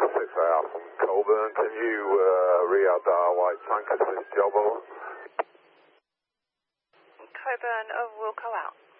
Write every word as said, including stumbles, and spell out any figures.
six A from Colburn. Can you uh, re-add our white tankers to this job over? Coburn of Wilco out.